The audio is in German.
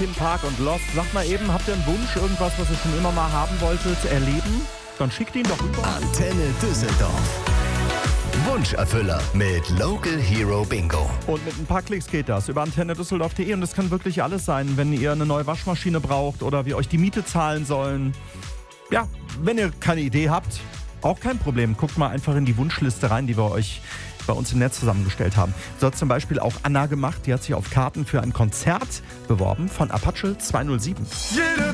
Linkin Park und Lost. Sagt mal eben, habt ihr einen Wunsch, irgendwas, was ihr schon immer mal haben wolltet, erleben? Dann schickt ihn doch rüber. Antenne Düsseldorf. Wunscherfüller mit Local Hero Bingo. Und mit ein paar Klicks geht das über antennedüsseldorf.de und das kann wirklich alles sein, wenn ihr eine neue Waschmaschine braucht oder wir euch die Miete zahlen sollen. Ja, wenn ihr keine Idee habt, auch kein Problem. Guckt mal einfach in die Wunschliste rein, die wir euch bei uns im Netz zusammengestellt haben. So hat zum Beispiel auch Anna gemacht, die hat sich auf Karten für ein Konzert beworben von Apache 207.